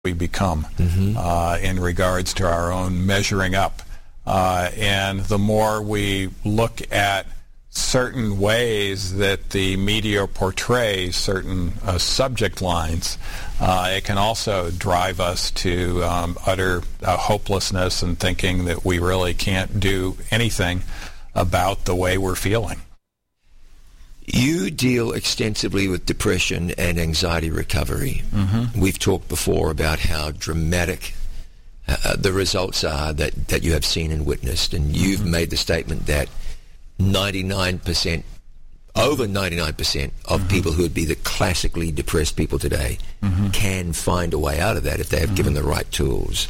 we become in regards to our own measuring up. And the more we look at certain ways that the media portrays certain subject lines, it can also drive us to utter hopelessness and thinking that we really can't do anything about the way we're feeling. You deal extensively with depression and anxiety recovery. We've talked before about how dramatic the results are that you have seen and witnessed, and you've made the statement that 99%, over 99% of people who would be the classically depressed people today can find a way out of that if they have given the right tools.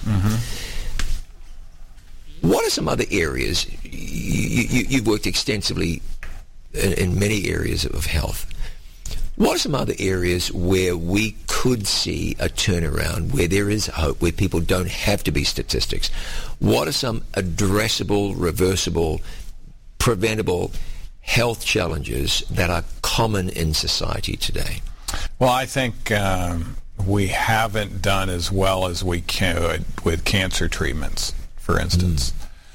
What are some other areas? You've worked extensively in many areas of health. What are some other areas where we could see a turnaround, where there is hope, where people don't have to be statistics? What are some addressable, reversible, preventable health challenges that are common in society today? Well, I think we haven't done as well as we could with cancer treatments, for instance.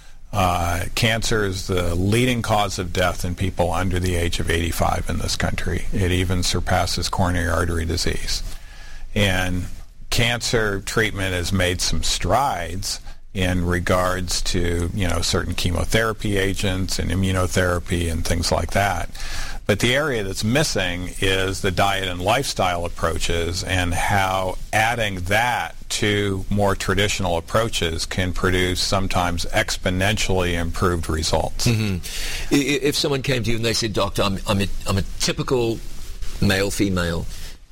Cancer is the leading cause of death in people under the age of 85 in this country. It even surpasses coronary artery disease. And cancer treatment has made some strides in regards to, certain chemotherapy agents and immunotherapy and things like that. But the area that's missing is the diet and lifestyle approaches, and how adding that to more traditional approaches can produce sometimes exponentially improved results. If someone came to you and they said, "Doctor, I'm a typical male, female.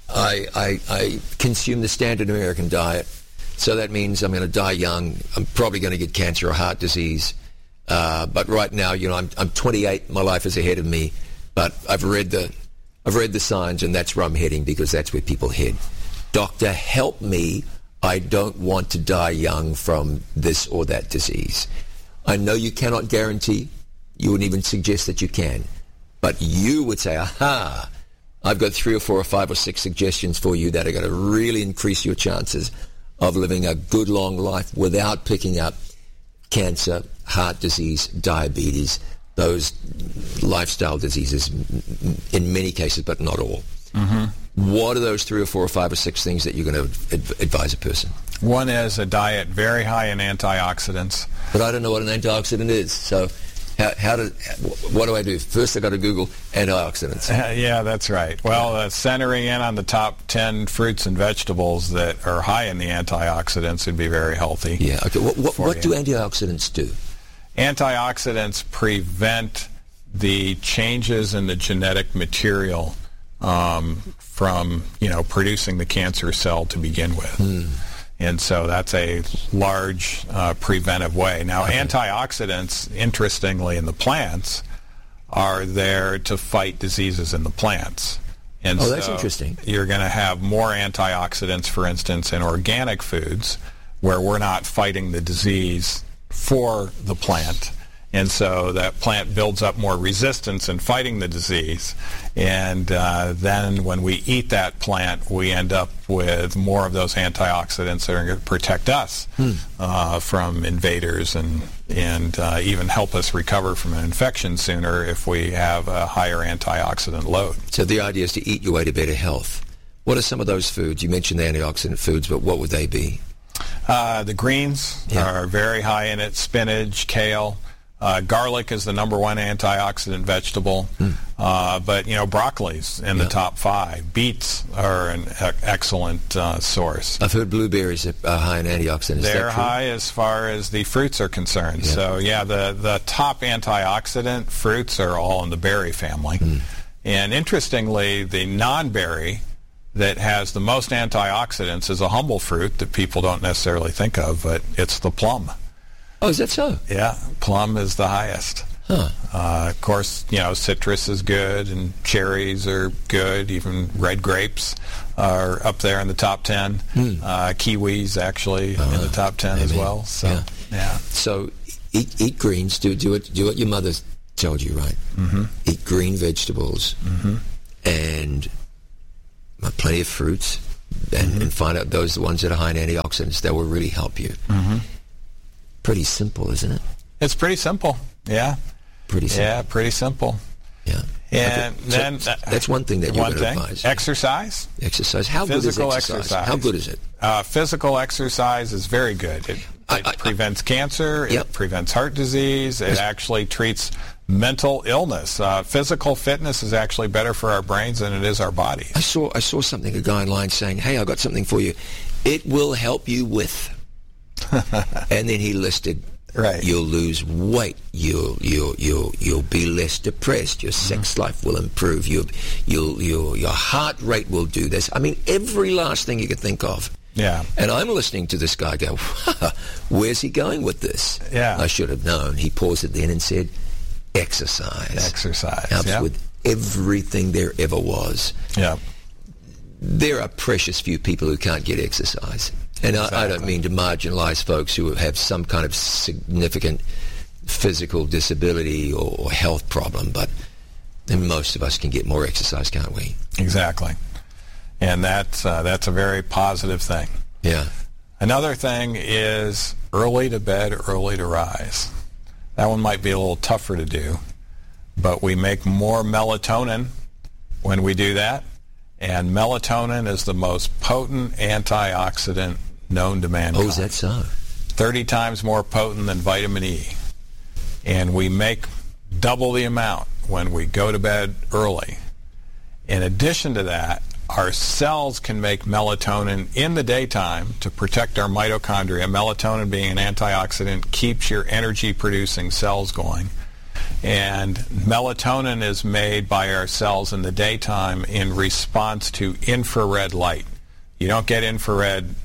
I consume the standard American diet, so that means I'm going to die young. I'm probably going to get cancer or heart disease. But right now, I'm 28. My life is ahead of me. But I've read the signs, and that's where I'm heading, because that's where people head. Doctor, help me. I don't want to die young from this or that disease." I know you cannot guarantee. You wouldn't even suggest that you can. But you would say, aha, I've got 3 or 4 or 5 or 6 suggestions for you that are going to really increase your chances of living a good long life without picking up cancer, heart disease, diabetes, those lifestyle diseases in many cases, but not all. What are those 3 or 4 or 5 or 6 things that you're going to advise a person? One is a diet very high in antioxidants. But I don't know what an antioxidant is, so what do I do? First, I got to Google antioxidants. Yeah, that's right. Well, centering in on the top 10 fruits and vegetables that are high in the antioxidants would be very healthy. Yeah. Okay. What do antioxidants do? Antioxidants prevent the changes in the genetic material from producing the cancer cell to begin with. And so that's a large preventive way. Now, antioxidants, interestingly, in the plants, are there to fight diseases in the plants. And that's interesting. You're going to have more antioxidants, for instance, in organic foods, where we're not fighting the disease for the plant. And so that plant builds up more resistance in fighting the disease. And then when we eat that plant, we end up with more of those antioxidants that are going to protect us from invaders and even help us recover from an infection sooner if we have a higher antioxidant load. So the idea is to eat your way to better health. What are some of those foods? You mentioned the antioxidant foods, but what would they be? The greens are very high in it. Spinach, kale. Garlic is the number 1 antioxidant vegetable, but broccoli's in the top 5. Beets are an excellent source. I've heard blueberries are high in antioxidants. They're high as far as the fruits are concerned. So the top antioxidant fruits are all in the berry family. And interestingly, the non-berry that has the most antioxidants is a humble fruit that people don't necessarily think of, but it's the plum. Oh, is that so? Yeah, plum is the highest. Of course, citrus is good, and cherries are good. Even red grapes are up there in the top 10. Kiwis, actually, in the top 10 as well. So, So, eat greens. Do what your mother told you, right? Eat green vegetables and plenty of fruits, and find out those are the ones that are high in antioxidants that will really help you. Pretty simple, isn't it? It's pretty simple. Yeah. Pretty simple. Yeah, pretty simple. Yeah. And okay. then that's one thing that you're going to advise. Exercise. Exercise. How Physical good is exercise? How good is it? Physical exercise is very good. It prevents cancer. Yep. It prevents heart disease. It actually treats mental illness. Physical fitness is actually better for our brains than it is our bodies. I saw something, a guy online saying, "Hey, I got something for you. It will help you with." And then he listed, right, you'll lose weight, you'll be less depressed, your sex life will improve, your heart rate will do this. I mean, every last thing you could think of. Yeah. And I'm listening to this guy go, where's he going with this? Yeah. I should have known. He paused at the end and said, exercise. Exercise. Helps with everything there ever was. Yeah. There are precious few people who can't get exercise. And exactly. I don't mean to marginalize folks who have some kind of significant physical disability or health problem, but most of us can get more exercise, can't we? Exactly. And that's a very positive thing. Yeah. Another thing is early to bed, early to rise. That one might be a little tougher to do, but we make more melatonin when we do that. And melatonin is the most potent antioxidant known to mankind. Oh, is that so? 30 times more potent than vitamin E. And we make double the amount when we go to bed early. In addition to that, our cells can make melatonin in the daytime to protect our mitochondria. Melatonin, being an antioxidant, keeps your energy-producing cells going. And melatonin is made by our cells in the daytime in response to infrared light. You don't get infrared,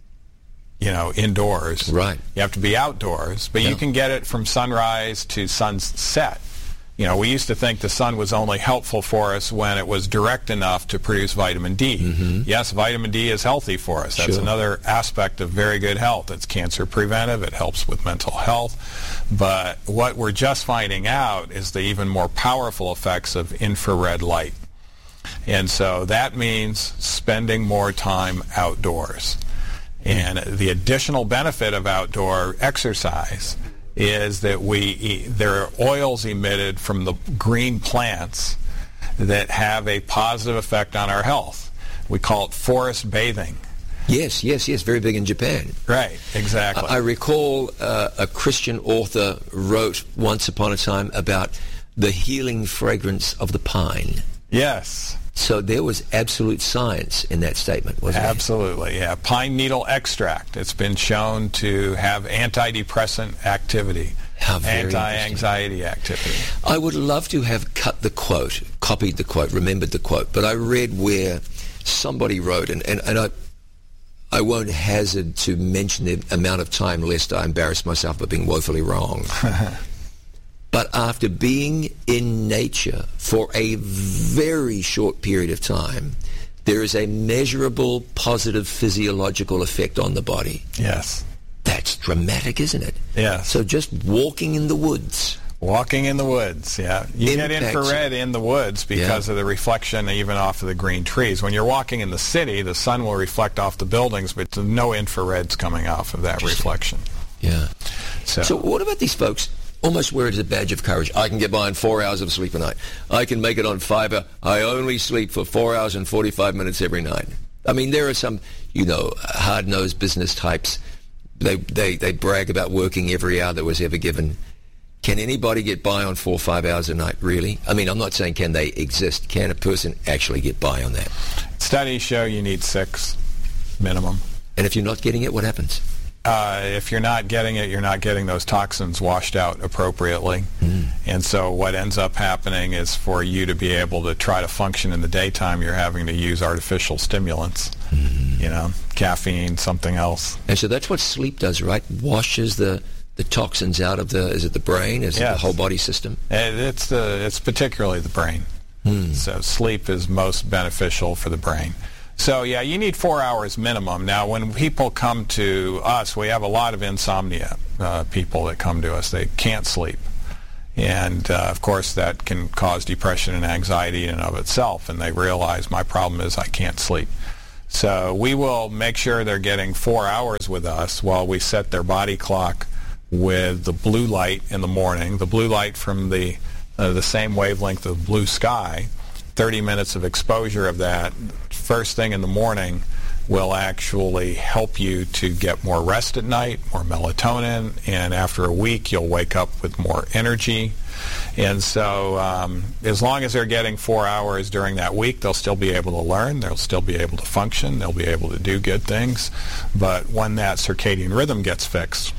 indoors. Right. You have to be outdoors, but you can get it from sunrise to sunset. We used to think the sun was only helpful for us when it was direct enough to produce vitamin D. Mm-hmm. Yes, vitamin D is healthy for us. That's another aspect of very good health. It's cancer preventive. It helps with mental health. But what we're just finding out is the even more powerful effects of infrared light. And so that means spending more time outdoors. And the additional benefit of outdoor exercise is that there are oils emitted from the green plants that have a positive effect on our health. We call it forest bathing. Yes, very big in Japan. Right, exactly. I recall a Christian author wrote once upon a time about the healing fragrance of the pine. Yes. So there was absolute science in that statement, wasn't there? Absolutely, yeah. Pine needle extract. It's been shown to have antidepressant activity, anti-anxiety activity. I would love to have copied the quote, remembered the quote, but I read where somebody wrote, and I won't hazard to mention the amount of time lest I embarrass myself by being woefully wrong. But after being in nature for a very short period of time, there is a measurable positive physiological effect on the body. Yes. That's dramatic, isn't it? Yes. So just walking in the woods. Walking in the woods, yeah. You get infrared in the woods because of the reflection even off of the green trees. When you're walking in the city, the sun will reflect off the buildings, but no infrared's coming off of that reflection. Yeah. So what about these folks? Almost wear it as a badge of courage. I can get by on 4 hours of sleep a night. I can make it on fiber. I only sleep for 4 hours and 45 minutes every night. I mean, there are some, hard-nosed business types. They brag about working every hour that was ever given. Can anybody get by on 4 or 5 hours a night, really? I mean, I'm not saying can they exist. Can a person actually get by on that? Studies show you need 6 minimum. And if you're not getting it, what happens? If you're not getting it, you're not getting those toxins washed out appropriately. And so what ends up happening is for you to be able to try to function in the daytime, you're having to use artificial stimulants, caffeine, something else. And so that's what sleep does, right? Washes the toxins out of is it the brain? Is it the whole body system? It's particularly the brain. So sleep is most beneficial for the brain. So, yeah, you need 4 hours minimum. Now, when people come to us, we have a lot of insomnia people that come to us. They can't sleep. And, of course, that can cause depression and anxiety in and of itself. And they realize my problem is I can't sleep. So we will make sure they're getting 4 hours with us while we set their body clock with the blue light in the morning, the blue light from the same wavelength of blue sky, 30 minutes of exposure of that first thing in the morning will actually help you to get more rest at night, more melatonin, and after a week you'll wake up with more energy. And so as long as they're getting 4 hours during that week, they'll still be able to learn, they'll still be able to function, they'll be able to do good things. But when that circadian rhythm gets fixed,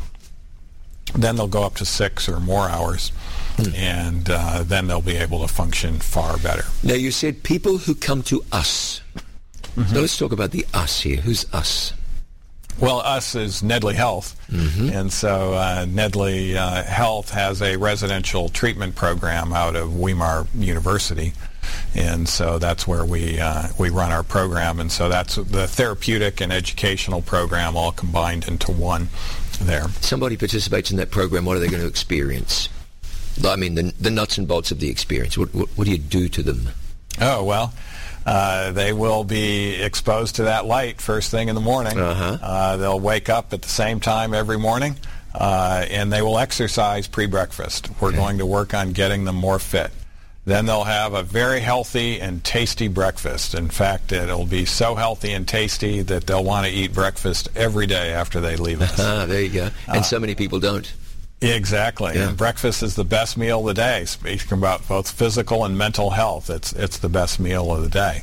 then they'll go up to 6 or more hours, and then they'll be able to function far better. Now, you said people who come to us. Mm-hmm. So let's talk about the us here. Who's us? Well, us is Nedley Health, and so Nedley Health has a residential treatment program out of Weimar University, and so that's where we run our program, and so that's the therapeutic and educational program all combined into one there. Somebody participates in that program, what are they going to experience? I mean, the nuts and bolts of the experience. What do you do to them? Oh, well, they will be exposed to that light first thing in the morning. They'll wake up at the same time every morning, and they will exercise pre-breakfast. We're going to work on getting them more fit. Then they'll have a very healthy and tasty breakfast. In fact, it'll be so healthy and tasty that they'll want to eat breakfast every day after they leave us. There you go. And so many people don't. Exactly. Yeah. And breakfast is the best meal of the day. Speaking about both physical and mental health, it's the best meal of the day.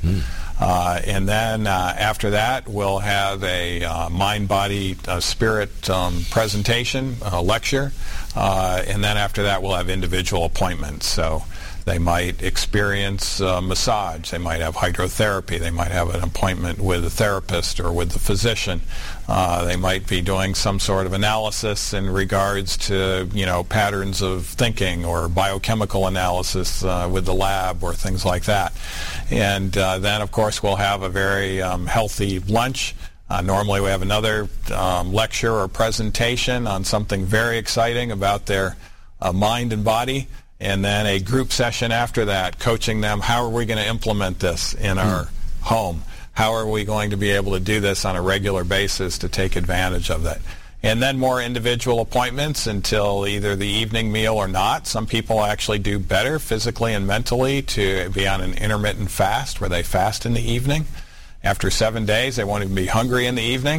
And then after that, we'll have a mind, body, spirit presentation, lecture. And then after that, we'll have individual appointments. So they might experience massage. They might have hydrotherapy. They might have an appointment with a therapist or with the physician. They might be doing some sort of analysis in regards to, patterns of thinking or biochemical analysis with the lab or things like that. And then, of course, we'll have a very healthy lunch. Normally we have another lecture or presentation on something very exciting about their mind and body. And then a group session after that, coaching them, how are we going to implement this in our home? How are we going to be able to do this on a regular basis to take advantage of that? And then more individual appointments until either the evening meal or not. Some people actually do better physically and mentally to be on an intermittent fast where they fast in the evening. After 7 days, they won't even be hungry in the evening,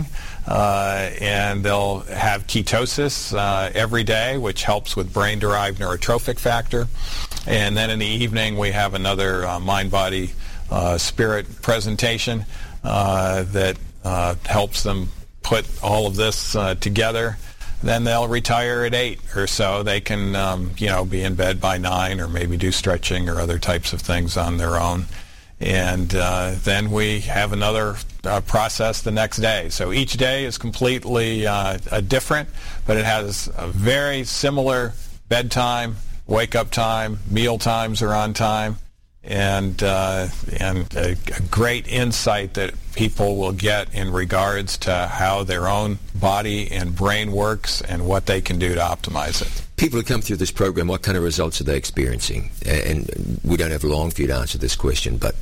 and they'll have ketosis every day, which helps with brain-derived neurotrophic factor. And then in the evening, we have another mind, body, spirit presentation that helps them put all of this together. Then they'll retire at 8 or so. They can, be in bed by 9 or maybe do stretching or other types of things on their own. And then we have another process the next day. So each day is completely different, but it has a very similar bedtime, wake-up time, meal times are on time, and a great insight that people will get in regards to how their own body and brain works and what they can do to optimize it. People who come through this program, what kind of results are they experiencing? And we don't have long for you to answer this question, but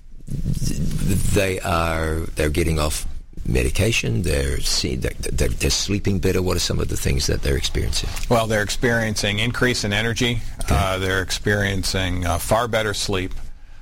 they're getting off medication, they're sleeping better. What are some of the things that they're experiencing? Well, they're experiencing increase in energy. Okay. They're experiencing far better sleep.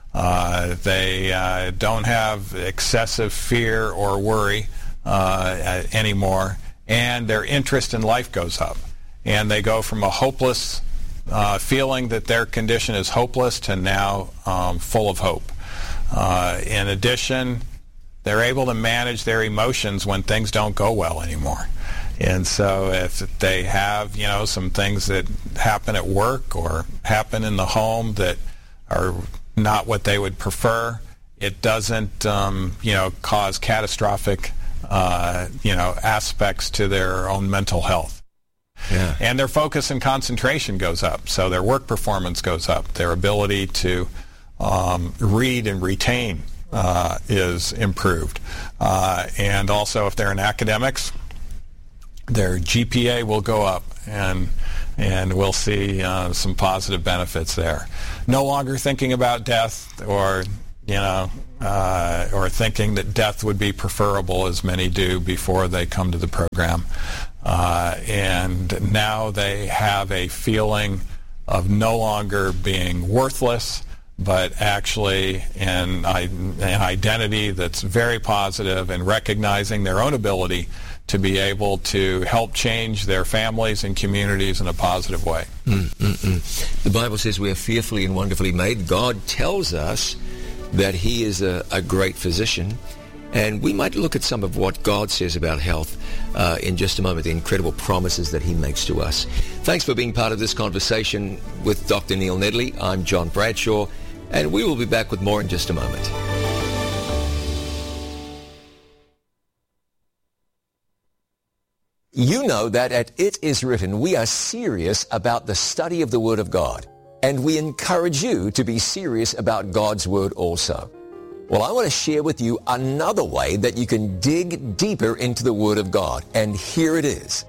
They don't have excessive fear or worry anymore, and their interest in life goes up. And they go from a hopeless feeling that their condition is hopeless to now full of hope. In addition, they're able to manage their emotions when things don't go well anymore. And so if they have, some things that happen at work or happen in the home that are not what they would prefer, it doesn't, cause catastrophic, aspects to their own mental health. Yeah. And their focus and concentration goes up, so their work performance goes up. Their ability to read and retain is improved. And also, if they're in academics, their GPA will go up, and we'll see some positive benefits there. No longer thinking about death or or thinking that death would be preferable, as many do before they come to the program. And now they have a feeling of no longer being worthless, but actually an identity that's very positive, and recognizing their own ability to be able to help change their families and communities in a positive way. The Bible says we are fearfully and wonderfully made. God tells us that he is a great physician. And we might look at some of what God says about health in just a moment, the incredible promises that he makes to us. Thanks for being part of this conversation with Dr. Neil Nedley. I'm John Bradshaw, and we will be back with more in just a moment. You know that at It Is Written, we are serious about the study of the Word of God, and we encourage you to be serious about God's Word also. Well, I want to share with you another way that you can dig deeper into the Word of God, and here it is.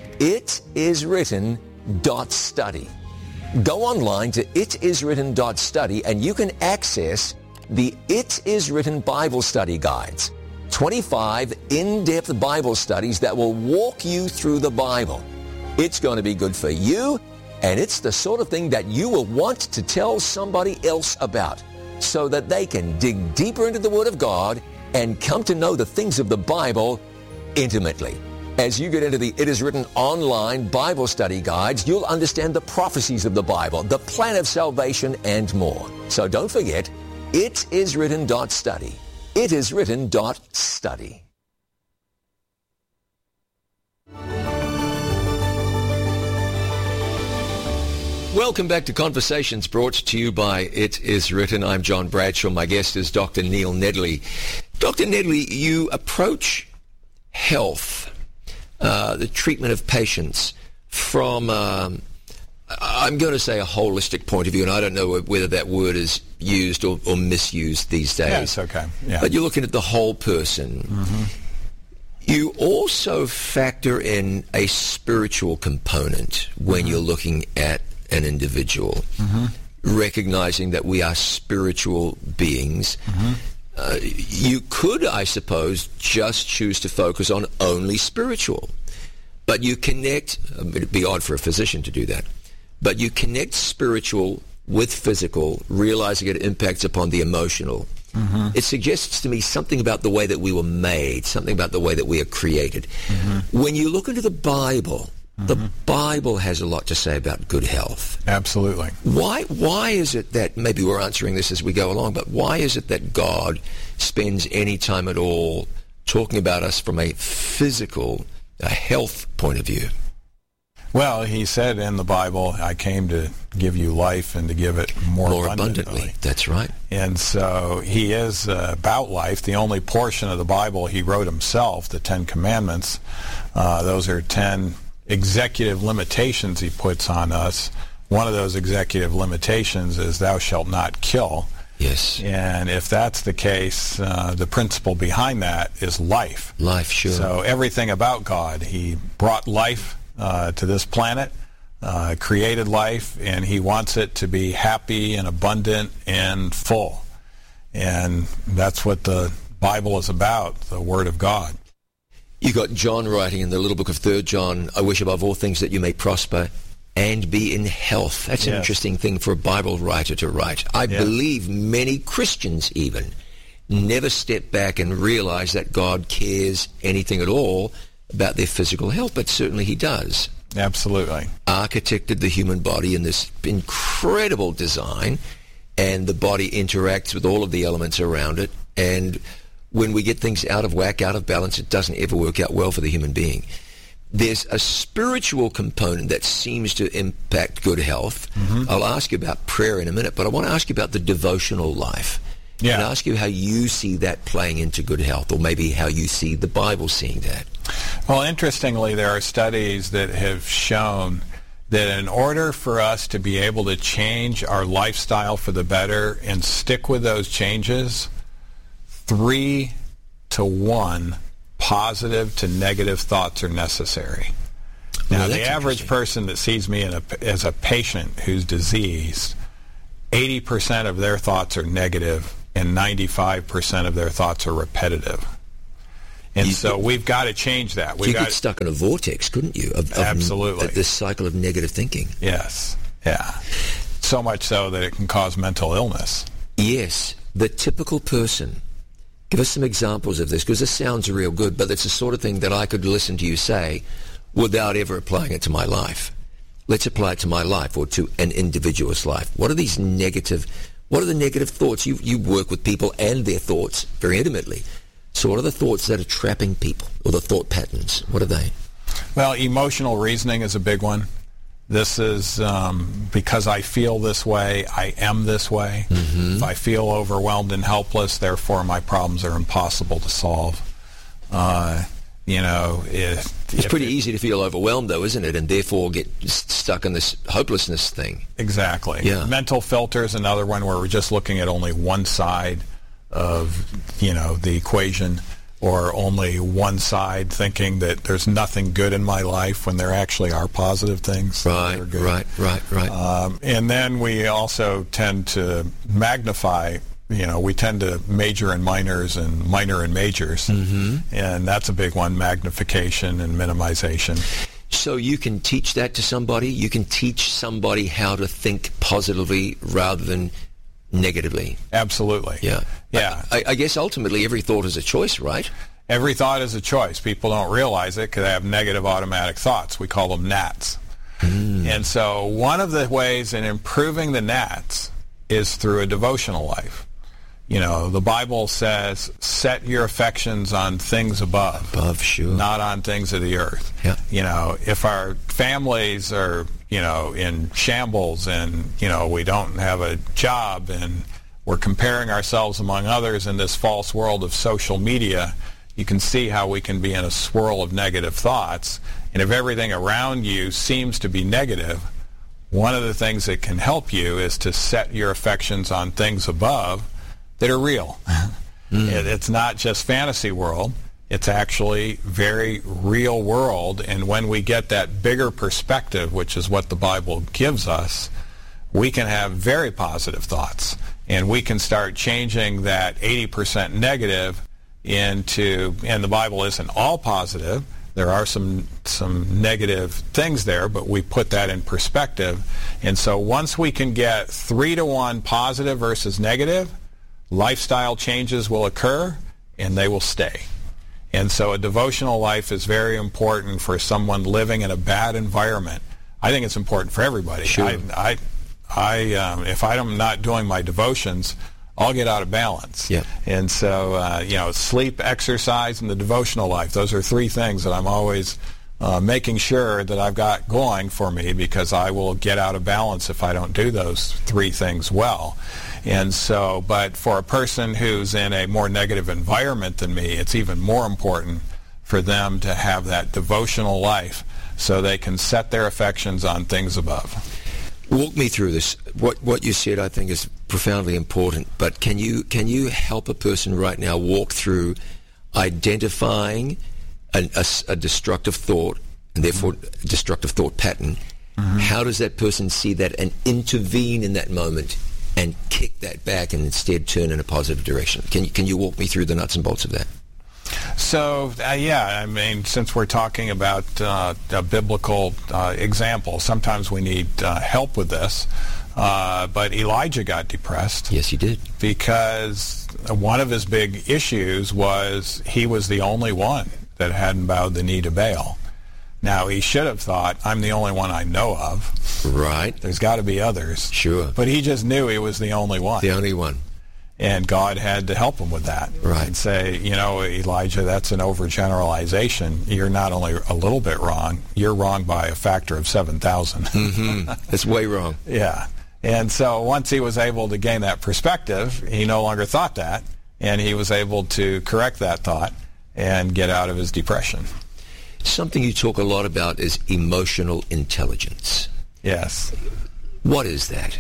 itiswritten.study. Go online to itiswritten.study, and you can access the It Is Written Bible Study Guides. 25 in-depth Bible studies that will walk you through the Bible. It's going to be good for you, and it's the sort of thing that you will want to tell somebody else about, so that they can dig deeper into the Word of God and come to know the things of the Bible intimately. As you get into the It Is Written online Bible study guides, you'll understand the prophecies of the Bible, the plan of salvation, and more. So don't forget, itiswritten.study. itiswritten.study. Welcome back to Conversations, brought to you by It Is Written. I'm John Bradshaw. My guest is Dr. Neil Nedley. Dr. Nedley, you approach health, the treatment of patients, from, I'm going to say, a holistic point of view, and I don't know whether that word is used or misused these days. Yes, okay. Yeah. But you're looking at the whole person. Mm-hmm. You also factor in a spiritual component when you're looking at an individual, recognizing that we are spiritual beings. You could, I suppose, just choose to focus on only spiritual, but you connect, it'd be odd for a physician to do that, but you connect spiritual with physical, realizing it impacts upon the emotional. It suggests to me something about the way that we were made, something about the way that we are created. When you look into the Bible, the Bible has a lot to say about good health. Absolutely. Why is it that, maybe we're answering this as we go along, but why is it that God spends any time at all talking about us from a physical, a health point of view? Well, he said in the Bible, I came to give you life and to give it more abundantly. That's right. And so he is about life. The only portion of the Bible he wrote himself, the Ten Commandments, those are 10 executive limitations he puts on us. One of those executive limitations is thou shalt not kill. Yes. And if that's the case, the principle behind that is life. Life, sure. So everything about God, he brought life to this planet, created life, and he wants it to be happy and abundant and full. And that's what the Bible is about, the Word of God. You got John writing in the little book of 3 John, I wish above all things that you may prosper and be in health. That's an interesting thing for a Bible writer to write. I believe many Christians even never step back and realize that God cares anything at all about their physical health, but certainly he does. Absolutely. Architected the human body in this incredible design, and the body interacts with all of the elements around it, and when we get things out of whack, out of balance, it doesn't ever work out well for the human being. There's a spiritual component that seems to impact good health. I'll ask you about prayer in a minute, but I want to ask you about the devotional life. Yeah. And ask you how you see that playing into good health, or maybe how you see the Bible seeing that. Well, interestingly, there are studies that have shown that in order for us to be able to change our lifestyle for the better and stick with those changes, 3 to 1 positive to negative thoughts are necessary. Now, the average person that sees me as a patient who's diseased, 80% of their thoughts are negative and 95% of their thoughts are repetitive. And so we've got to change that. You get stuck in a vortex, couldn't you? Absolutely. This cycle of negative thinking. Yes. Yeah. So much so that it can cause mental illness. Yes. The typical person. Give us some examples of this, because this sounds real good, but it's the sort of thing that I could listen to you say without ever applying it to my life. Let's apply it to my life or to an individual's life. What are the negative thoughts? You work with people and their thoughts very intimately. So what are the thoughts that are trapping people, or the thought patterns? What are they? Well, emotional reasoning is a big one. This is because I feel this way, I am this way. Mm-hmm. If I feel overwhelmed and helpless, therefore my problems are impossible to solve. It's pretty easy to feel overwhelmed, though, isn't it? And therefore get stuck in this hopelessness thing. Exactly. Yeah. Mental filter is another one where we're just looking at only one side of, the equation, or only one side, thinking that there's nothing good in my life when there actually are positive things. Right. And then we also tend to magnify. We tend to major in minors and minor in majors. Mm-hmm. And that's a big one, magnification and minimization. So you can teach that to somebody? You can teach somebody how to think positively rather than negatively? Absolutely. Yeah. Yeah. I guess ultimately every thought is a choice, right? Every thought is a choice. People don't realize it because they have negative automatic thoughts. We call them gnats. And so one of the ways in improving the gnats is through a devotional life. The Bible says, set your affections on things above. Above, sure. Not on things of the earth. Yeah. If our families are, in shambles and, we don't have a job and we're comparing ourselves among others in this false world of social media, you can see how we can be in a swirl of negative thoughts. And if everything around you seems to be negative, one of the things that can help you is to set your affections on things above that are real. It's not just fantasy world. It's actually very real world. And when we get that bigger perspective, which is what the Bible gives us, we can have very positive thoughts. And we can start changing that 80% negative into, and the Bible isn't all positive. There are some negative things there, but we put that in perspective. And so once we can get 3-to-1 positive versus negative, lifestyle changes will occur, and they will stay. And so a devotional life is very important for someone living in a bad environment. I think it's important for everybody. Sure. If I'm not doing my devotions, I'll get out of balance. Yeah. And so, sleep, exercise, and the devotional life, those are three things that I'm always making sure that I've got going for me, because I will get out of balance if I don't do those three things well. And so, but for a person who's in a more negative environment than me, it's even more important for them to have that devotional life so they can set their affections on things above. Walk me through this. What you said, I think, is profoundly important. But can you help a person right now walk through identifying a destructive thought, and therefore a destructive thought pattern? Mm-hmm. How does that person see that and intervene in that moment and kick that back and instead turn in a positive direction? Can you walk me through the nuts and bolts of that? So, since we're talking about a biblical example, sometimes we need help with this. But Elijah got depressed. Yes, he did. Because one of his big issues was he was the only one that hadn't bowed the knee to Baal. Now, he should have thought, I'm the only one I know of. Right. There's got to be others. Sure. But he just knew he was the only one. The only one. And God had to help him with that. Right. And say, Elijah, that's an overgeneralization. You're not only a little bit wrong, you're wrong by a factor of 7,000. Mm-hmm. That's way wrong. Yeah. And so once he was able to gain that perspective, he no longer thought that, and he was able to correct that thought and get out of his depression. Something you talk a lot about is emotional intelligence. Yes. What is that?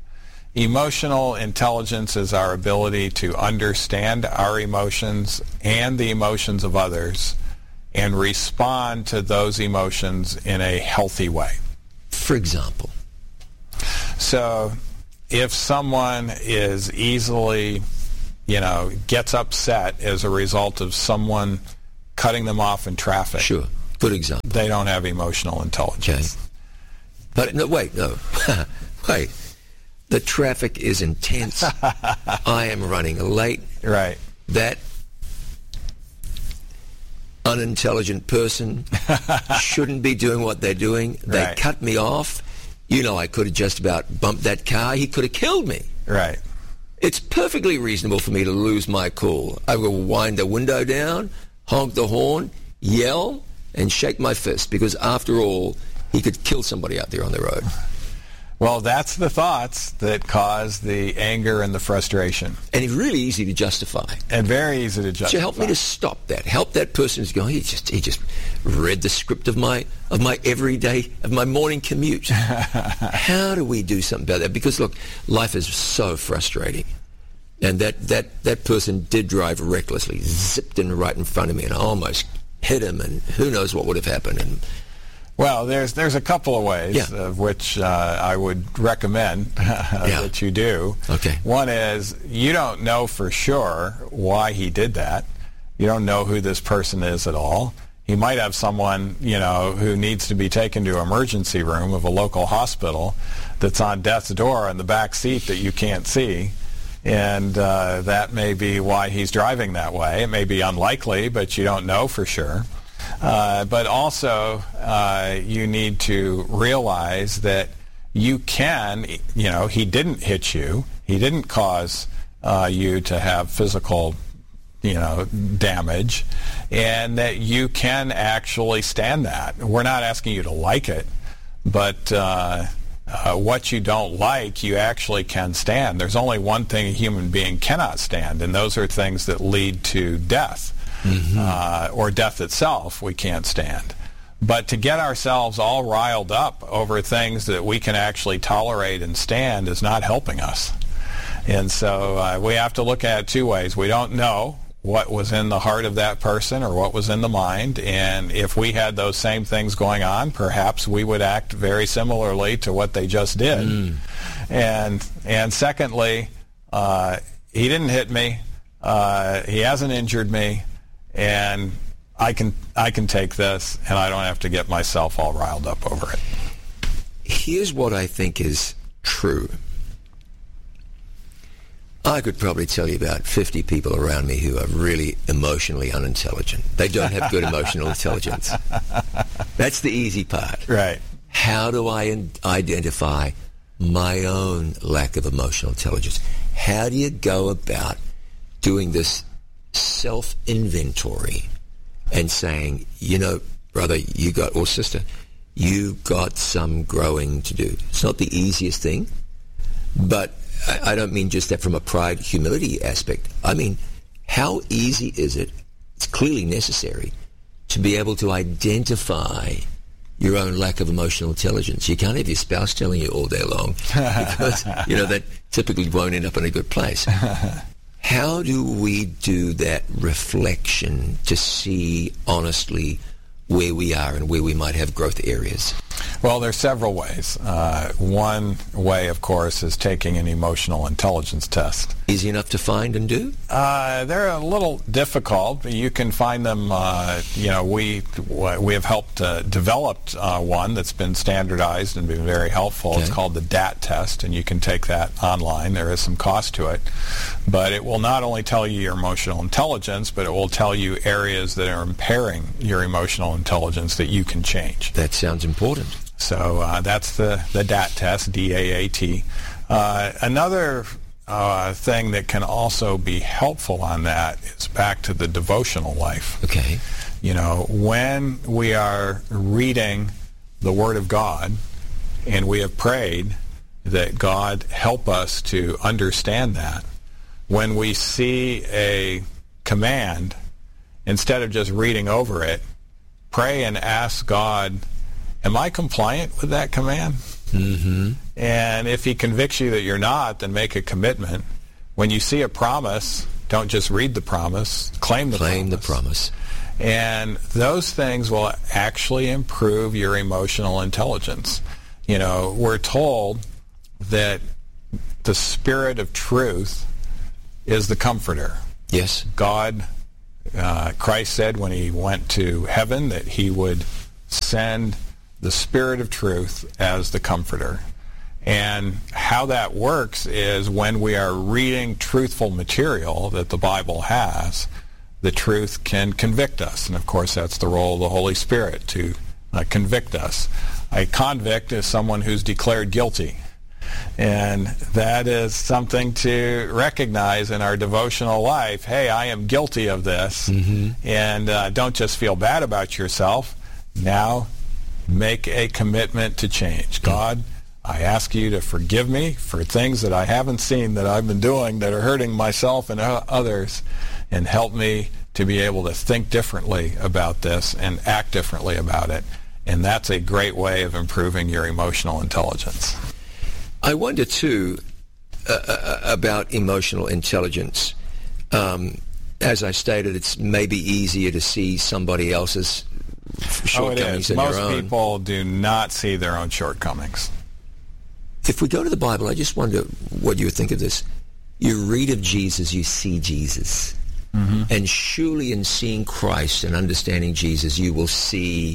Emotional intelligence is our ability to understand our emotions and the emotions of others and respond to those emotions in a healthy way. For example? So if someone is easily gets upset as a result of someone cutting them off in traffic. Sure. Good example. They don't have emotional intelligence. Okay. But no. Wait. The traffic is intense. I am running late. Right. That unintelligent person shouldn't be doing what they're doing. They Right. cut me off. I could have just about bumped that car. He could have killed me. Right. It's perfectly reasonable for me to lose my cool. I will wind the window down, honk the horn, yell, and shake my fist, because after all, he could kill somebody out there on the road. Well, that's the thoughts that cause the anger and the frustration. And it's really easy to justify. And very easy to justify. So help me to stop that. Help that person who's going, he just read the script of my morning commute. How do we do something about that? Because look, life is so frustrating. And that person did drive recklessly, zipped in right in front of me, and I almost hit him, and who knows what would have happened. And well, there's a couple of ways of which I would recommend that you do. Okay. One is, you don't know for sure why he did that. You don't know who this person is at all. He might have someone, who needs to be taken to an emergency room of a local hospital that's on death's door in the back seat that you can't see. And that may be why he's driving that way. It may be unlikely, but you don't know for sure. But also, you need to realize that you can, he didn't hit you. He didn't cause you to have physical, damage, and that you can actually stand that. We're not asking you to like it, but what you don't like, you actually can stand. There's only one thing a human being cannot stand, and those are things that lead to death. Or death itself, we can't stand. But to get ourselves all riled up over things that we can actually tolerate and stand is not helping us. And so we have to look at it two ways. We don't know what was in the heart of that person or what was in the mind, and if we had those same things going on, perhaps we would act very similarly to what they just did. And secondly, he didn't hit me. He hasn't injured me. And I can take this, and I don't have to get myself all riled up over it. Here's what I think is true. I could probably tell you about 50 people around me who are really emotionally unintelligent. They don't have good emotional intelligence. That's the easy part. Right. How do I identify my own lack of emotional intelligence? How do you go about doing this self-inventory and saying, brother, or sister, you got some growing to do. It's not the easiest thing, but I don't mean just that from a pride, humility aspect. I mean, how easy is it? It's clearly necessary to be able to identify your own lack of emotional intelligence. You can't have your spouse telling you all day long because, that typically won't end up in a good place. How do we do that reflection to see honestly where we are and where we might have growth areas? Well, there's several ways. One way, of course, is taking an emotional intelligence test. Easy enough to find and do? They're a little difficult, but you can find them. We have helped developed one that's been standardized and been very helpful. Okay. It's called the DAT test, and you can take that online. There is some cost to it, but it will not only tell you your emotional intelligence, but it will tell you areas that are impairing your emotional intelligence that you can change. That sounds important. So that's the DAT test, D-A-A-T. Another thing that can also be helpful on that is back to the devotional life. Okay. When we are reading the Word of God and we have prayed that God help us to understand that, when we see a command, instead of just reading over it, pray and ask God, am I compliant with that command? Mm-hmm. And if he convicts you that you're not, then make a commitment. When you see a promise, don't just read the promise, claim the promise. And those things will actually improve your emotional intelligence. We're told that the Spirit of truth is the Comforter. Yes. God, Christ said when he went to heaven that he would send the Spirit of truth as the Comforter. And how that works is when we are reading truthful material that the Bible has, the truth can convict us. And of course, that's the role of the Holy Spirit, to convict us. A convict is someone who's declared guilty. And that is something to recognize in our devotional life. Hey, I am guilty of this. And don't just feel bad about yourself. Now, make a commitment to change. God, I ask you to forgive me for things that I haven't seen that I've been doing that are hurting myself and others, and help me to be able to think differently about this and act differently about it. And that's a great way of improving your emotional intelligence. I wonder, too, about emotional intelligence. As I stated, it's maybe easier to see somebody else's shortcomings than your own. Most people do not see their own shortcomings. If we go to the Bible, I just wonder what you would think of this. You read of Jesus, you see Jesus. And surely in seeing Christ and understanding Jesus, you'll see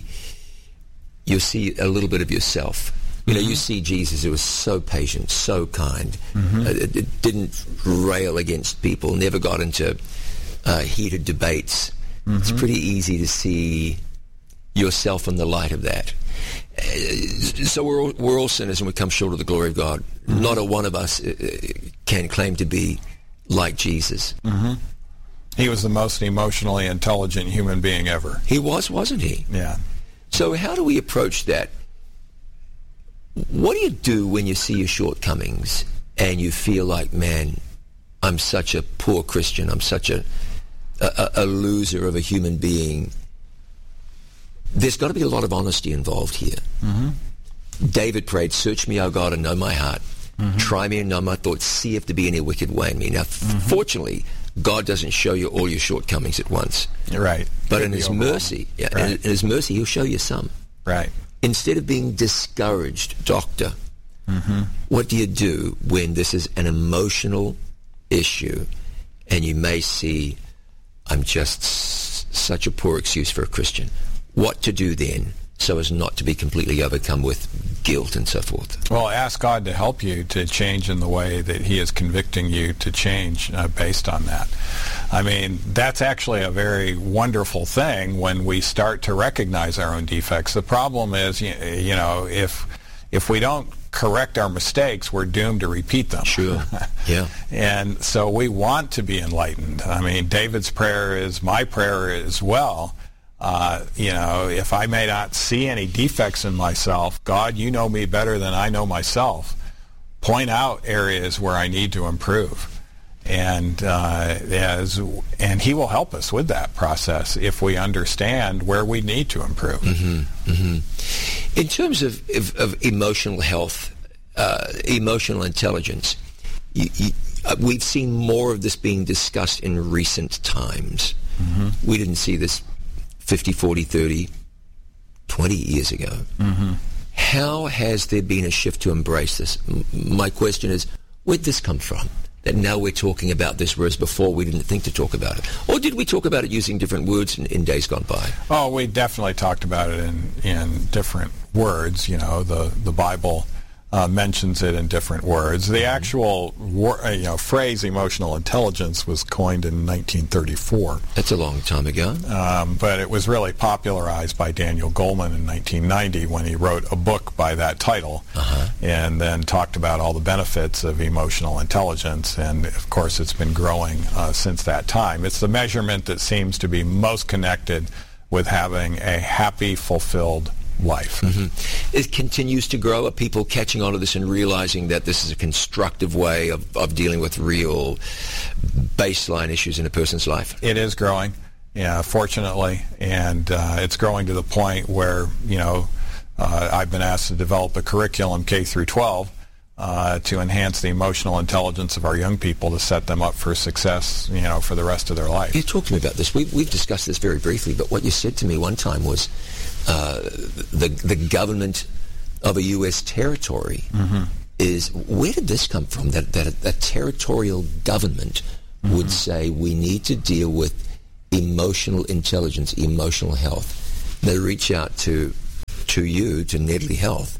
a little bit of yourself. You know, you see Jesus who was so patient, so kind, didn't rail against people, never got into heated debates. It's pretty easy to see yourself in the light of that. So we're all sinners and we come short of the glory of God. Not a one of us can claim to be like Jesus. He was the most emotionally intelligent human being ever. He was, wasn't he? Yeah. So how do we approach that? What do you do when you see your shortcomings and you feel like, man, I'm such a poor Christian, I'm such a loser of a human being? There's got to be a lot of honesty involved here. David prayed, search me, O God, and know my heart. Try me and know my thoughts. See if there be any wicked way in me. Now, fortunately, God doesn't show you all your shortcomings at once. Right. But in his mercy, in his mercy, he'll show you some. Right. Instead of being discouraged, doctor, what do you do when this is an emotional issue and you may see, I'm just such a poor excuse for a Christian? What to do then so as not to be completely overcome with guilt and so forth? Well, ask God to help you to change in the way that he is convicting you to change based on that. I mean, that's actually a very wonderful thing when we start to recognize our own defects. The problem is, you know, if we don't correct our mistakes, we're doomed to repeat them. Sure. Yeah. And so we want to be enlightened. I mean, David's prayer is my prayer as well. You know, if I may not see any defects in myself, God, you know me better than I know myself. Point out areas where I need to improve. And he will help us with that process if we understand where we need to improve. In terms of emotional health, emotional intelligence, we've seen more of this being discussed in recent times. We didn't see this 50, 40, 30, 20 years ago. How has there been a shift to embrace this? My question is, where'd this come from? That now we're talking about this, whereas before we didn't think to talk about it. Or did we talk about it using different words in days gone by? Oh, we definitely talked about it in different words. You know, the Bible mentions it in different words. The actual phrase emotional intelligence was coined in 1934. That's a long time ago. But it was really popularized by Daniel Goleman in 1990 when he wrote a book by that title and then talked about all the benefits of emotional intelligence. And, of course, it's been growing since that time. It's the measurement that seems to be most connected with having a happy, fulfilled life. It continues to grow. Are people catching on to this and realizing that this is a constructive way of dealing with real baseline issues in a person's life? It is growing, fortunately, and it's growing to the point where, I've been asked to develop a curriculum K through 12 to enhance the emotional intelligence of our young people to set them up for success, for the rest of their life. You talk to me about this. We've discussed this very briefly, but what you said to me one time was the government of a U.S. territory is, where did this come from, that a territorial government would say we need to deal with emotional intelligence, emotional health. They reach out to you, to Nedley Health,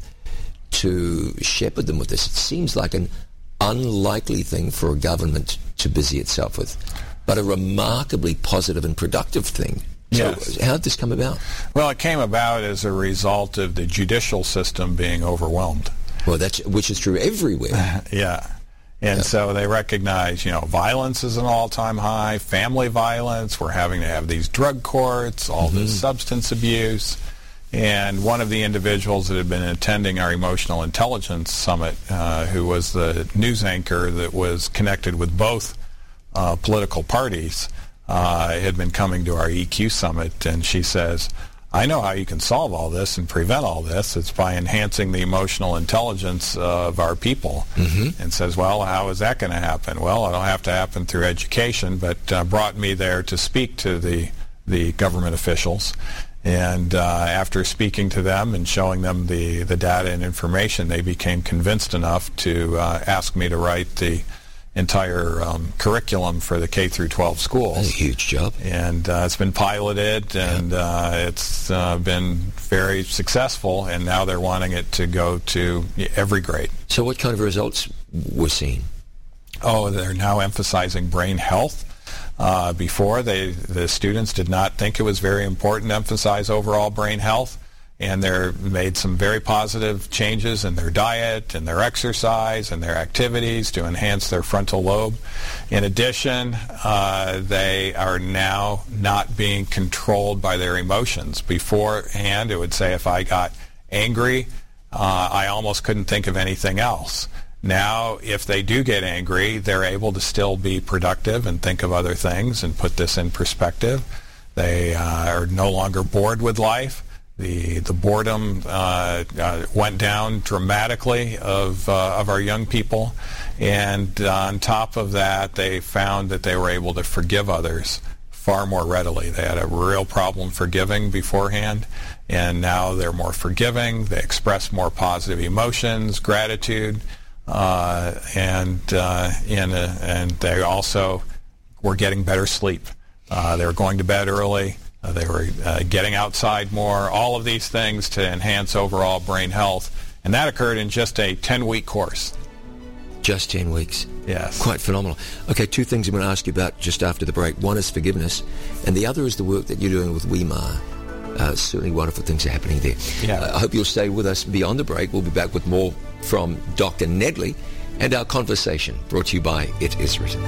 to shepherd them with this. It seems like an unlikely thing for a government to busy itself with, but a remarkably positive and productive thing. Yes. So how did this come about? Well, it came about as a result of the judicial system being overwhelmed. Well, which is true everywhere. Yeah. And so they recognize, violence is an all-time high, family violence, we're having to have these drug courts, all this substance abuse. And one of the individuals that had been attending our Emotional Intelligence Summit, who was the news anchor that was connected with both political parties, had been coming to our EQ Summit, and she says, I know how you can solve all this and prevent all this. It's by enhancing the emotional intelligence of our people. And says, well, how is that going to happen? Well, it'll have to happen through education, but brought me there to speak to the government officials. And after speaking to them and showing them the data and information, they became convinced enough to ask me to write the entire curriculum for the K through 12 schools. That's a huge job. And it's been piloted, and it's been very successful, and now they're wanting it to go to every grade. So what kind of results were seen? Oh, they're now emphasizing brain health. Before, the students did not think it was very important to emphasize overall brain health, and they made some very positive changes in their diet and their exercise and their activities to enhance their frontal lobe. In addition, they are now not being controlled by their emotions. Beforehand, it would say if I got angry, I almost couldn't think of anything else. Now, if they do get angry, they're able to still be productive and think of other things and put this in perspective. They are no longer bored with life. The boredom went down dramatically of our young people, and on top of that, they found that they were able to forgive others far more readily. They had a real problem forgiving beforehand, and now they're more forgiving. They express more positive emotions, gratitude, and they also were getting better sleep. They were going to bed early. They were getting outside more, all of these things to enhance overall brain health. And that occurred in just a 10-week course. Just 10 weeks. Yes. Quite phenomenal. Okay, two things I'm going to ask you about just after the break. One is forgiveness, and the other is the work that you're doing with Weimar. Certainly wonderful things are happening there. Yeah. I hope you'll stay with us beyond the break. We'll be back with more from Dr. Nedley and our conversation brought to you by It Is Written.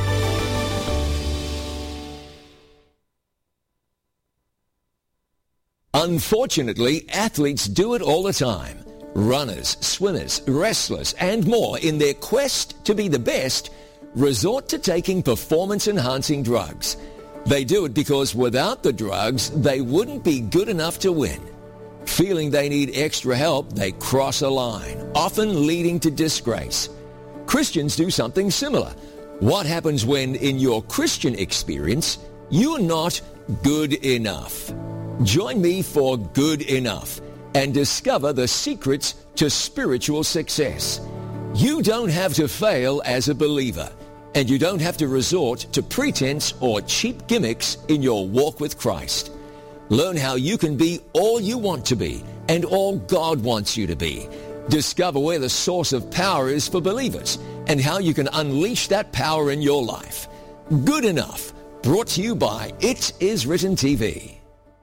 Unfortunately, athletes do it all the time. Runners, swimmers, wrestlers, and more, in their quest to be the best, resort to taking performance-enhancing drugs. They do it because without the drugs, they wouldn't be good enough to win. Feeling they need extra help, they cross a line, often leading to disgrace. Christians do something similar. What happens when, in your Christian experience, you're not good enough? Join me for Good Enough and discover the secrets to spiritual success. You don't have to fail as a believer, and you don't have to resort to pretense or cheap gimmicks in your walk with Christ. Learn how you can be all you want to be and all God wants you to be. Discover where the source of power is for believers and how you can unleash that power in your life. Good Enough, brought to you by It Is Written TV.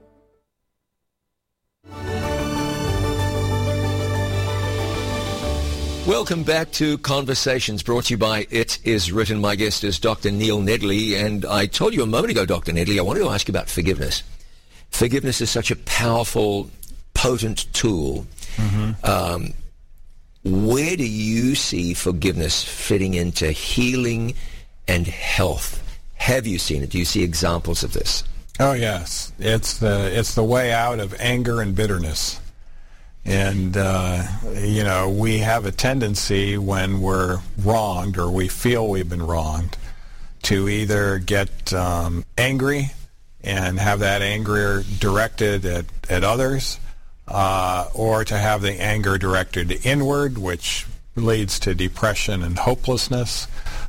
Welcome back to Conversations, brought to you by It Is Written. My guest is Dr. Neil Nedley, and I told you a moment ago, Dr. Nedley, I wanted to ask you about forgiveness. Forgiveness is such a powerful, potent tool. Where do you see forgiveness fitting into healing and health? Have you seen it? Do you see examples of this? Oh, yes. It's the way out of anger and bitterness. And, we have a tendency when we're wronged or we feel we've been wronged to either get angry and have that anger directed at others, or to have the anger directed inward, which leads to depression and hopelessness,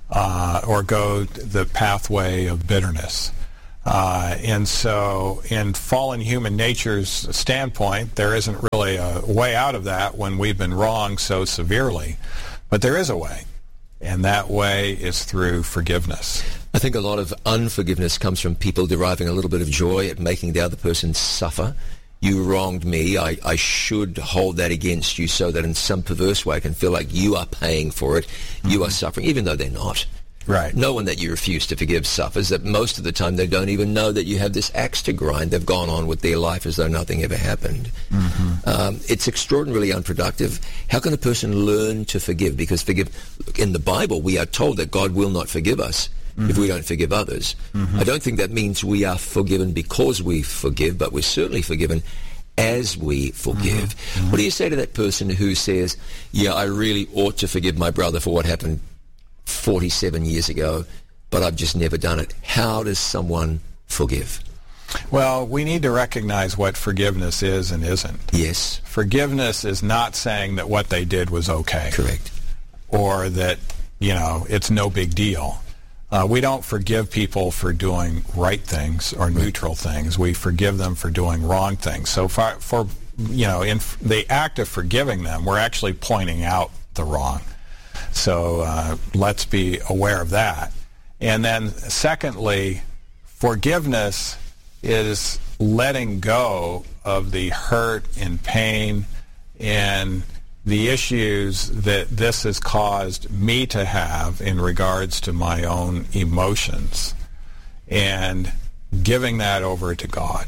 or go the pathway of bitterness. And so in fallen human nature's standpoint, there isn't really a way out of that when we've been wronged so severely. But there is a way, and that way is through forgiveness. I think a lot of unforgiveness comes from people deriving a little bit of joy at making the other person suffer. You wronged me. I should hold that against you so that in some perverse way I can feel like you are paying for it. You are suffering, even though they're not. Right. No one that you refuse to forgive suffers. That most of the time they don't even know that you have this axe to grind. They've gone on with their life as though nothing ever happened. It's extraordinarily unproductive. How can a person learn to forgive? Because in the Bible, we are told that God will not forgive us if we don't forgive others. I don't think that means we are forgiven because we forgive, but we're certainly forgiven as we forgive. What do you say to that person who says, yeah, I really ought to forgive my brother for what happened 47 years ago, but I've just never done it? How does someone forgive? Well, we need to recognize what forgiveness is and isn't. Yes. Forgiveness is not saying that what they did was okay. Correct. Or that, it's no big deal. We don't forgive people for doing right things or neutral things. We forgive them for doing wrong things. So in the act of forgiving them, we're actually pointing out the wrong. So let's be aware of that. And then secondly, forgiveness is letting go of the hurt and pain and the issues that this has caused me to have in regards to my own emotions, and giving that over to God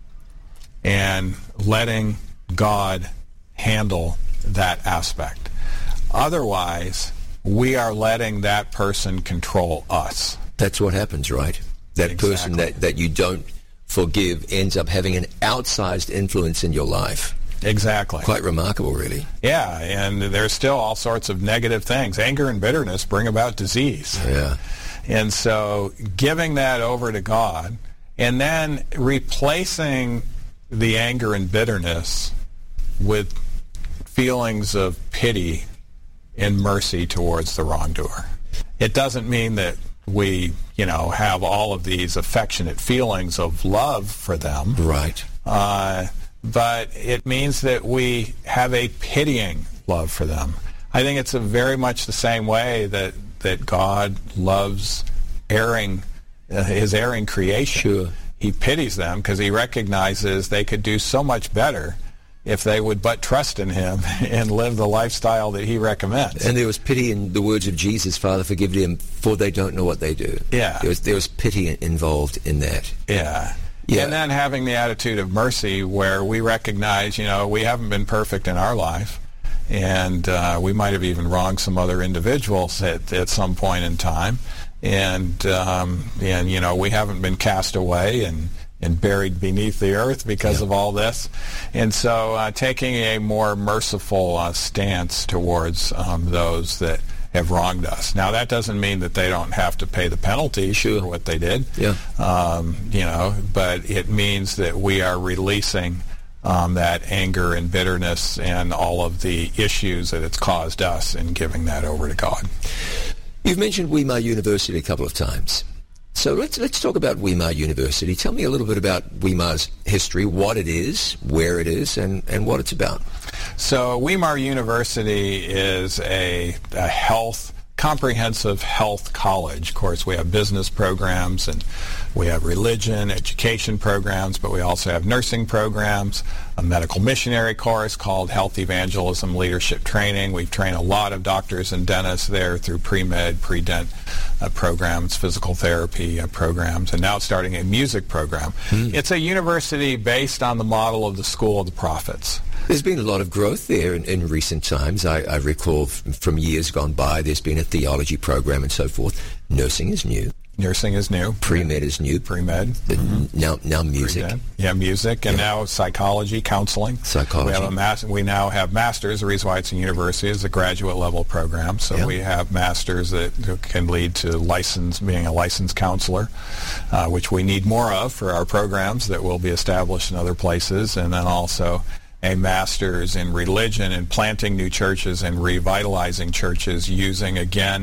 and letting God handle that aspect. Otherwise, we are letting that person control us. That's what happens, right? That person that you don't forgive ends up having an outsized influence in your life. Exactly. Quite remarkable, really. Yeah, and there's still all sorts of negative things. Anger and bitterness bring about disease. Yeah. And so giving that over to God and then replacing the anger and bitterness with feelings of pity and mercy towards the wrongdoer. It doesn't mean that we, have all of these affectionate feelings of love for them. Right. But it means that we have a pitying love for them. I think it's very much the same way that God loves his erring creation. Sure. He pities them because he recognizes they could do so much better if they would but trust in him and live the lifestyle that he recommends. And there was pity in the words of Jesus, Father, forgive them, for they don't know what they do. Yeah. There was pity involved in that. Yeah. And then having the attitude of mercy where we recognize, we haven't been perfect in our life, and we might have even wronged some other individuals at some point in time, and we haven't been cast away and buried beneath the earth because of all this. And so taking a more merciful stance towards those that have wronged us. Now, that doesn't mean that they don't have to pay the penalty for what they did. Yeah. But it means that we are releasing that anger and bitterness and all of the issues that it's caused us and giving that over to God. You've mentioned Weimar University a couple of times. So let's talk about Weimar University. Tell me a little bit about Weimar's history, what it is, where it is, and what it's about. So Weimar University is a comprehensive health college. Of course, we have business programs and we have religion, education programs, but we also have nursing programs, a medical missionary course called Health Evangelism Leadership Training. We've trained a lot of doctors and dentists there through pre-med, pre-dent programs, physical therapy programs, and now starting a music program. It's a university based on the model of the School of the Prophets. There's been a lot of growth there in recent times. I recall from years gone by, there's been a theology program and so forth. Nursing is new. Nursing is new. Pre-med is new. Pre-med. Now music. Pre-med. Yeah, music. And now psychology, counseling. Psychology. We now have masters. The reason why it's a university is a graduate level program. So we have masters that can lead to being a licensed counselor, which we need more of for our programs that will be established in other places. And then also a master's in religion and planting new churches and revitalizing churches using, again,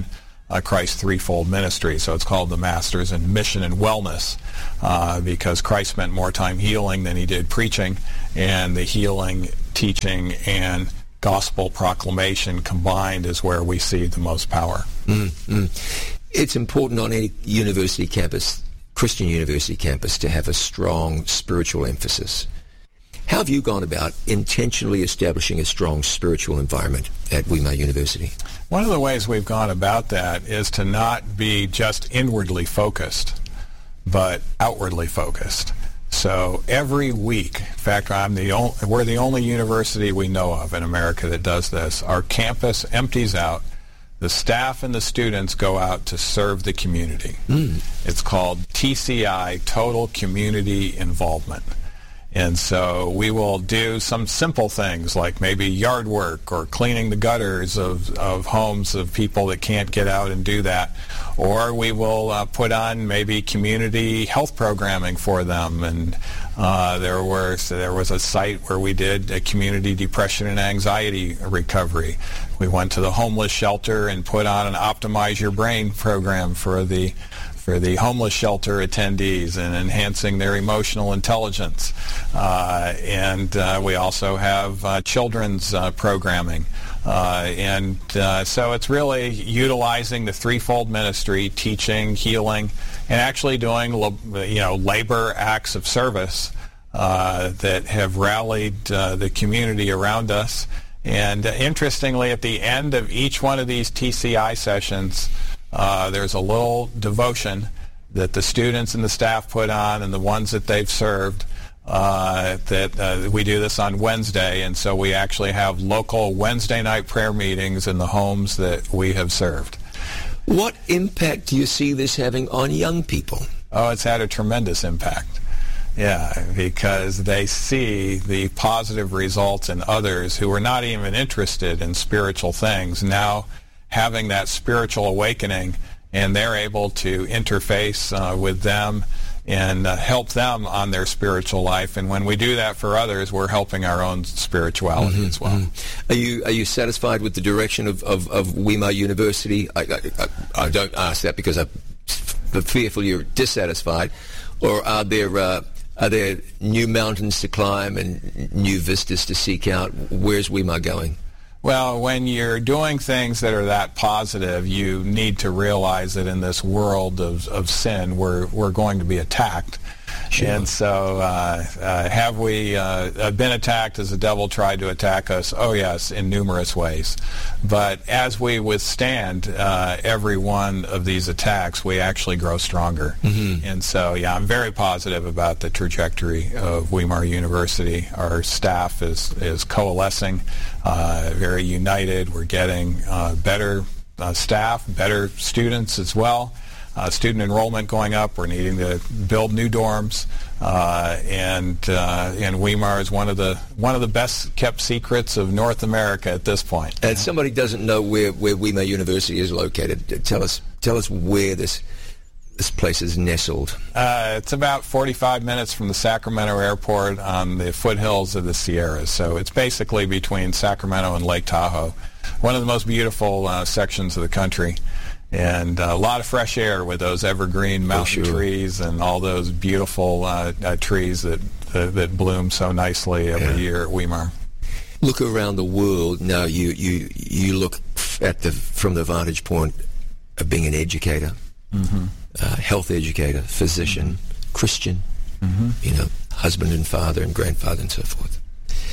Christ's threefold ministry. So it's called the Masters in Mission and Wellness because Christ spent more time healing than he did preaching, and the healing, teaching, and gospel proclamation combined is where we see the most power. It's important on any university campus, Christian university campus, to have a strong spiritual emphasis. How have you gone about intentionally establishing a strong spiritual environment at Weimar University? One of the ways we've gone about that is to not be just inwardly focused, but outwardly focused. So every week, in fact, we're the only university we know of in America that does this. Our campus empties out. The staff and the students go out to serve the community. It's called TCI, Total Community Involvement. And so we will do some simple things like maybe yard work or cleaning the gutters of homes of people that can't get out and do that. Or we will put on maybe community health programming for them. And there was a site where we did a community depression and anxiety recovery. We went to the homeless shelter and put on an Optimize Your Brain program for the homeless shelter attendees and enhancing their emotional intelligence. And we also have children's programming. So it's really utilizing the threefold ministry, teaching, healing, and actually doing labor acts of service that have rallied the community around us. And interestingly, at the end of each one of these TCI sessions, there's a little devotion that the students and the staff put on, and the ones that they've served. We do this on Wednesday, and so we actually have local Wednesday night prayer meetings in the homes that we have served. What impact do you see this having on young people? Oh, it's had a tremendous impact. Yeah, because they see the positive results in others who are not even interested in spiritual things now having that spiritual awakening, and they're able to interface with them and help them on their spiritual life. And when we do that for others, we're helping our own spirituality as well. Are you satisfied with the direction of Weimar University? I don't ask that because I'm fearful you're dissatisfied. Or are there new mountains to climb and new vistas to seek out? Where's Weimar going? Well, when you're doing things that are that positive, you need to realize that in this world of sin, we're going to be attacked. Sure. And so have we been attacked as the devil tried to attack us? Oh, yes, in numerous ways. But as we withstand every one of these attacks, we actually grow stronger. And so, yeah, I'm very positive about the trajectory of Weimar University. Our staff is coalescing, very united. We're getting better staff, better students as well. Student enrollment going up. We're needing to build new dorms, and Weimar is one of the best kept secrets of North America at this point. And somebody doesn't know where Weimar University is located. Tell us where this place is nestled. It's about 45 minutes from the Sacramento airport on the foothills of the Sierras. So it's basically between Sacramento and Lake Tahoe. One of the most beautiful sections of the country. And a lot of fresh air with those evergreen mountain trees and all those beautiful trees that bloom so nicely every year at Weimar. Look around the world now. You look at from the vantage point of being an educator, health educator, physician, Christian, husband and father and grandfather and so forth.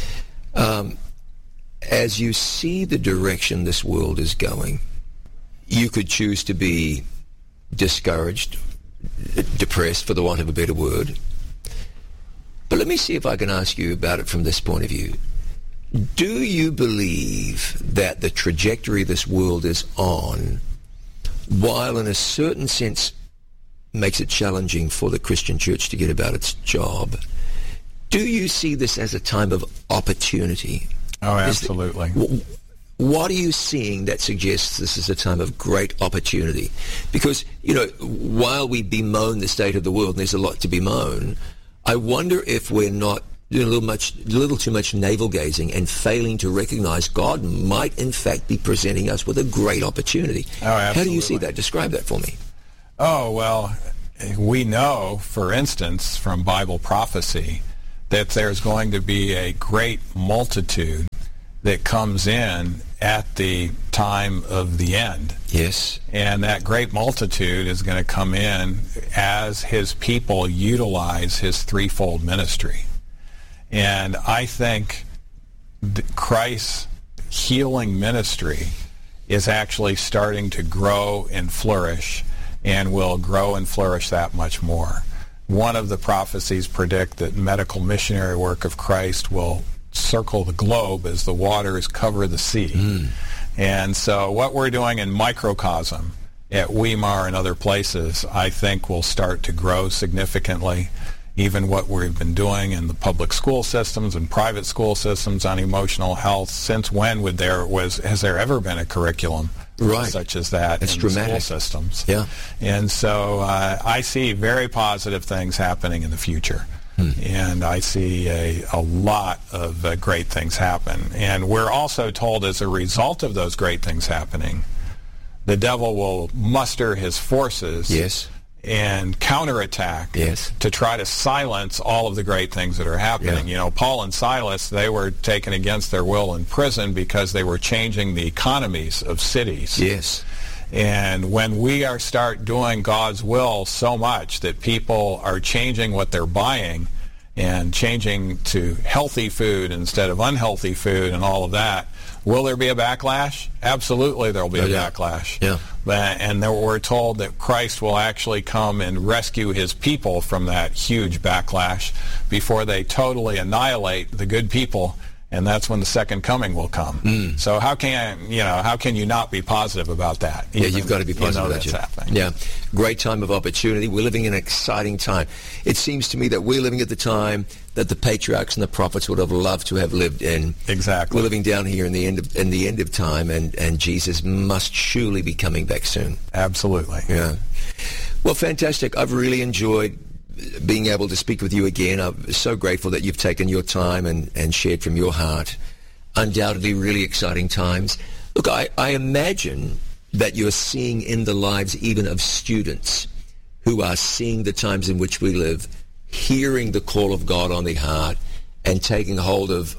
As you see the direction this world is going, you could choose to be discouraged, depressed, for the want of a better word. But let me see if I can ask you about it from this point of view. Do you believe that the trajectory this world is on, while in a certain sense makes it challenging for the Christian church to get about its job, do you see this as a time of opportunity? Oh, absolutely. What are you seeing that suggests this is a time of great opportunity? Because, while we bemoan the state of the world, and there's a lot to bemoan, I wonder if we're not doing a little too much navel gazing and failing to recognize God might in fact be presenting us with a great opportunity. Oh, absolutely. How do you see that? Describe that for me. Oh, well, we know, for instance, from Bible prophecy, that there's going to be a great multitude that comes in at the time of the end. Yes. And that great multitude is going to come in as his people utilize his threefold ministry. And I think Christ's healing ministry is actually starting to grow and flourish, and will grow and flourish that much more. One of the prophecies predict that medical missionary work of Christ will circle the globe as the waters cover the sea. And so what we're doing in microcosm at Weimar and other places, I think will start to grow significantly. Even what we've been doing in the public school systems and private school systems on emotional health, since when has there ever been a curriculum such as that in the school systems? Yeah. And so I see very positive things happening in the future. And I see a lot of great things happen. And we're also told as a result of those great things happening, the devil will muster his forces. Yes. And counterattack to try to silence all of the great things that are happening. You know, Paul and Silas, they were taken against their will in prison because they were changing the economies of cities. Yes. And when we start doing God's will so much that people are changing what they're buying and changing to healthy food instead of unhealthy food and all of that, will there be a backlash? Absolutely there will be a backlash. Yeah. And we're told that Christ will actually come and rescue his people from that huge backlash before they totally annihilate the good people, and that's when the second coming will come. So how can you not be positive about that? You've got to be positive about that's happening. Yeah, great time of opportunity. We're living in an exciting time. It seems to me that we're living at the time that the patriarchs and the prophets would have loved to have lived in. Exactly. We're living down here in the end of time, and Jesus must surely be coming back soon. Absolutely. Yeah. Well, fantastic. I've really enjoyed being able to speak with you again. I'm so grateful that you've taken your time and shared from your heart. Undoubtedly really exciting times. Look, I imagine that you're seeing in the lives even of students who are seeing the times in which we live, hearing the call of God on their heart and taking hold of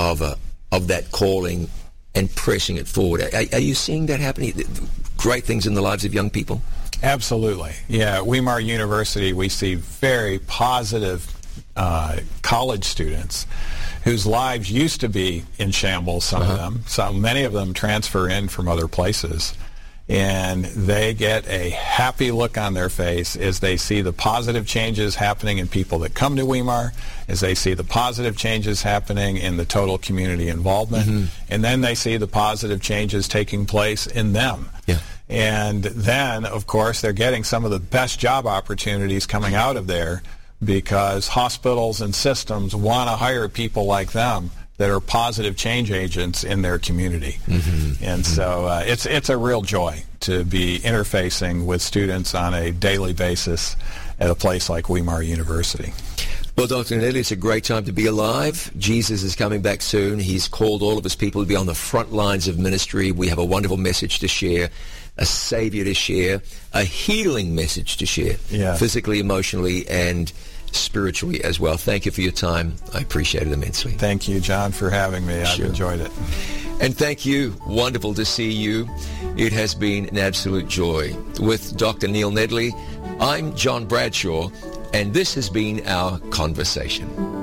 that calling and pressing it forward. Are you seeing that happening? Great things in the lives of young people? Absolutely. Yeah, at Weimar University, we see very positive college students whose lives used to be in shambles, some of them. So many of them transfer in from other places. And they get a happy look on their face as they see the positive changes happening in people that come to Weimar, as they see the positive changes happening in the total community involvement, and then they see the positive changes taking place in them. Yeah. And then, of course, they're getting some of the best job opportunities coming out of there because hospitals and systems want to hire people like them that are positive change agents in their community. And so it's a real joy to be interfacing with students on a daily basis at a place like Weimar University. Well, Dr. Nedley, it's a great time to be alive. Jesus is coming back soon. He's called all of his people to be on the front lines of ministry. We have a wonderful message to share, a Savior to share, a healing message to share, physically, emotionally, and spiritually as well. Thank you for your time. I appreciate it immensely. Thank you, John, for having me. I've enjoyed it. And thank you. Wonderful to see you. It has been an absolute joy. With Dr. Neil Nedley, I'm John Bradshaw, and this has been our conversation.